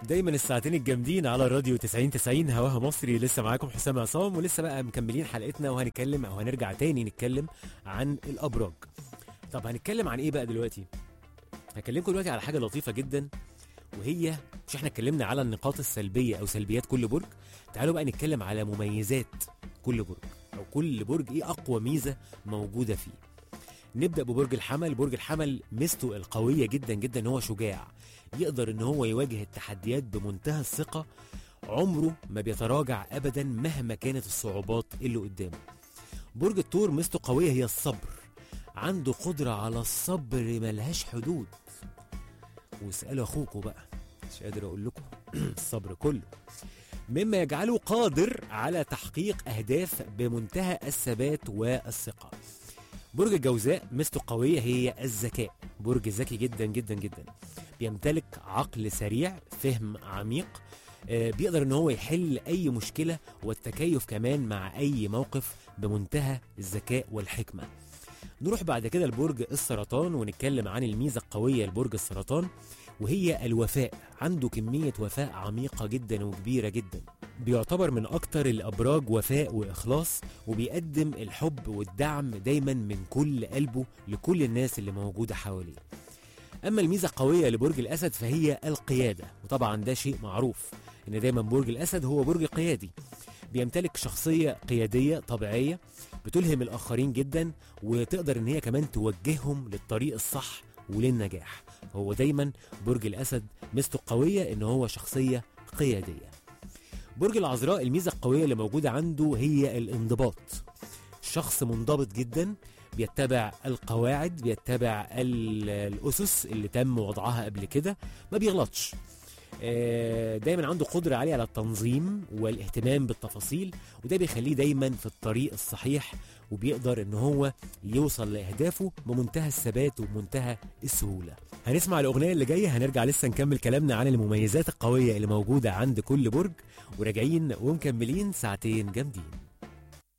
دايما الساعتين الجامدين على الراديو 90 هواها مصري. لسه معاكم حسام عصام، ولسه بقى مكملين حلقتنا، وهنتكلم او هنرجع تاني نتكلم عن الابراج. طب هنتكلم عن ايه بقى دلوقتي؟ هكلمكم دلوقتي على حاجه لطيفه جدا، وهي مش احنا اتكلمنا على النقاط السلبيه او سلبيات كل برج؟ تعالوا بقى نتكلم على مميزات كل برج، او كل برج ايه اقوى ميزه موجوده فيه. نبدا ببرج الحمل. برج الحمل ميزته القويه جدا جدا ان هو شجاع، يقدر ان هو يواجه التحديات بمنتهى الثقه، عمره ما بيتراجع ابدا مهما كانت الصعوبات اللي قدامه. برج الثور ميزته قويه هي الصبر، عنده قدره على الصبر ملهاش حدود. واسالوا اخوكوا بقى، مش قادر اقول لكم الصبر كله، مما يجعله قادر على تحقيق اهداف بمنتهى الثبات والثقه. برج الجوزاء ميزته قويه هي الذكاء، برج ذكي جدا جدا جدا، بيمتلك عقل سريع، فهم عميق، بيقدر ان هو يحل اي مشكله والتكيف كمان مع اي موقف بمنتهى الذكاء والحكمه. نروح بعد كده لبرج السرطان ونتكلم عن الميزه القويه لبرج السرطان، وهي الوفاء. عنده كميه وفاء عميقه جدا وكبيره جدا، بيعتبر من اكتر الابراج وفاء واخلاص، وبيقدم الحب والدعم دايما من كل قلبه لكل الناس اللي موجوده حواليه. اما الميزه القويه لبرج الاسد فهي القياده، وطبعا ده شيء معروف ان دايما برج الاسد هو برج قيادي، بيمتلك شخصيه قياديه طبيعيه بتلهم الاخرين جدا، وتقدر ان هي كمان توجههم للطريق الصح وللنجاح. هو دايما برج الاسد ميزته القويه ان هو شخصيه قياديه. برج العذراء الميزه القويه اللي موجوده عنده هي الانضباط، شخص منضبط جدا، بيتبع القواعد، بيتبع الأسس اللي تم وضعها قبل كده، ما بيغلطش، دايما عنده قدرة عالية على التنظيم والاهتمام بالتفاصيل، وده بيخليه دايما في الطريق الصحيح، وبيقدر ان هو يوصل لأهدافه بمنتهى الثبات وبمنتهى السهولة. هنسمع الأغنية اللي جاية، هنرجع لسه نكمل كلامنا عن المميزات القوية اللي موجودة عند كل برج، وراجعين ومكملين ساعتين جامدين.